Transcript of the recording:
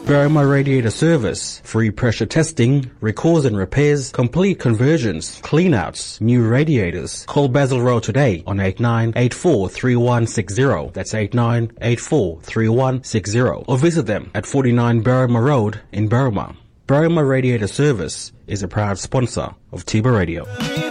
Berrima Radiator Service. Free pressure testing, recalls and repairs, complete conversions, cleanouts, new radiators. Call Basil Road today on 89843160. That's 89843160. Or visit them at 49 Berrima Road in Berrima. Berrima Radiator Service is a proud sponsor of Tiba Radio.